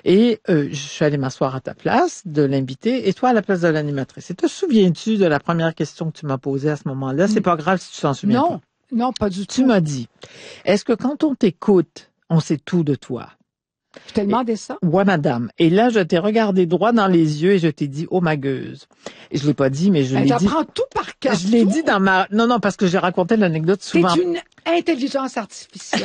Et je suis allée m'asseoir à ta place de l'invité et toi à la place de l'animatrice. Et te souviens-tu de la première question que tu m'as posée à ce moment-là? C'est pas grave si tu t'en souviens pas. Non, pas du tout. Tu m'as dit, est-ce que quand on t'écoute, on sait tout de toi? Je t'ai demandé ça? Ouais, madame. Et là, je t'ai regardé droit dans les yeux et je t'ai dit, oh ma gueuse. Et je l'ai pas dit, mais je l'ai dit. J'apprends tout par cœur. Je l'ai dit dans ma... Non, parce que j'ai raconté l'anecdote souvent. C'est une intelligence artificielle.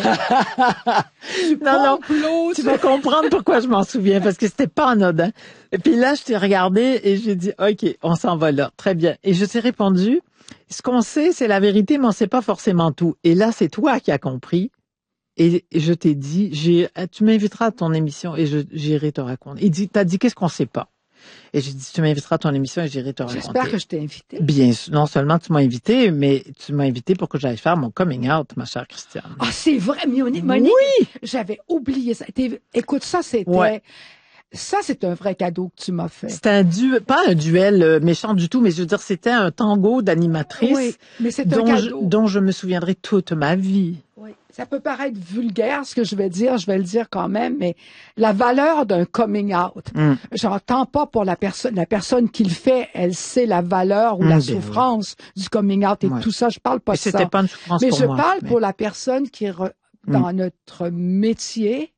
Non, tu vas comprendre pourquoi je m'en souviens, parce que c'était pas anodin. Et puis là, je t'ai regardé et j'ai dit, OK, on s'en va là. Très bien. Et je t'ai répondu, ce qu'on sait, c'est la vérité, mais on sait pas forcément tout. Et là, c'est toi qui as compris. Et je t'ai dit, tu m'inviteras à ton émission et j'irai te raconter. Et t'as dit, qu'est-ce qu'on sait pas? Et j'ai dit, tu m'inviteras à ton émission et j'irai te raconter. J'espère que je t'ai invité. Bien sûr. Non seulement tu m'as invité, mais tu m'as invité pour que j'aille faire mon coming out, ma chère Christiane. Ah, c'est vrai, Monique. Oui! J'avais oublié ça. Écoute, ça, c'était... Ouais. Ça, c'est un vrai cadeau que tu m'as fait. C'était pas un duel méchant du tout, mais je veux dire, c'était un tango d'animatrice. Oui, mais c'est un cadeau. Dont je me souviendrai toute ma vie. Oui. Ça peut paraître vulgaire, ce que je vais dire, je vais le dire quand même, mais la valeur d'un coming out, j'entends pas pour la personne qui le fait, elle sait la valeur ou la souffrance du coming out et tout ça, je parle pas de ça. C'était pas une souffrance mais pour moi. Je parle pour la personne qui dans notre métier,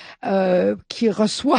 qui reçoit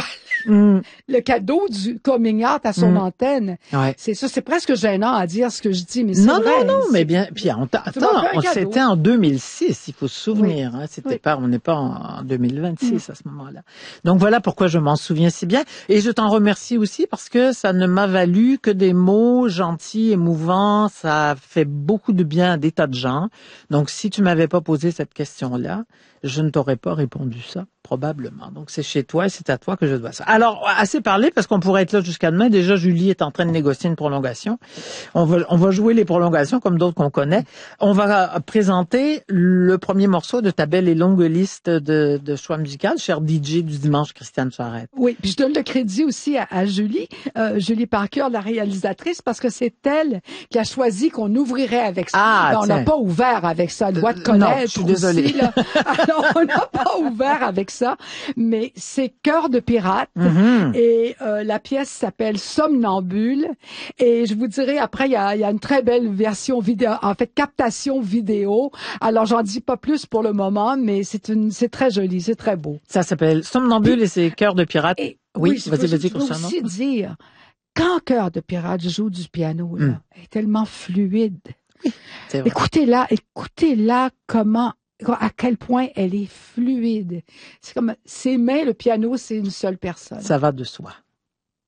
le cadeau du coming out à son antenne. Ouais. C'est ça, c'est presque gênant à dire ce que je dis, mais c'est vrai. Non, mais bien, puis c'était en 2006, il faut se souvenir, hein, on n'est pas en 2026 à ce moment-là. Donc voilà pourquoi je m'en souviens si bien, et je t'en remercie aussi parce que ça ne m'a valu que des mots gentils, émouvants, ça fait beaucoup de bien à des tas de gens. Donc si tu m'avais pas posé cette question-là, je ne t'aurais pas répondu ça, probablement. Donc, c'est chez toi et c'est à toi que je dois ça. Alors, assez parlé, parce qu'on pourrait être là jusqu'à demain. Déjà, Julie est en train de négocier une prolongation. On va jouer les prolongations comme d'autres qu'on connaît. On va présenter le premier morceau de ta belle et longue liste de choix musicaux, cher DJ du dimanche, Christiane Charette. Oui, puis je donne le crédit aussi à Julie, Julie Parker, la réalisatrice, parce que c'est elle qui a choisi qu'on ouvrirait avec ça. Ah, on n'a pas ouvert avec ça. Elle doit te connaître. Non, je suis désolée. Aussi, là. Alors, on n'a pas ouvert avec ça, mais c'est Cœur de pirate et la pièce s'appelle Somnambule et je vous dirai après il y a une très belle version vidéo, en fait captation vidéo. Alors j'en dis pas plus pour le moment, mais c'est très joli, c'est très beau. Ça s'appelle Somnambule et c'est Cœur de pirate. Oui, vas-y. Je peux aussi dire quand Cœur de pirate joue du piano là, elle est tellement fluide. Oui, c'est vrai. Écoutez-la comment à quel point elle est fluide. C'est comme ses mains, le piano, c'est une seule personne. Ça va de soi.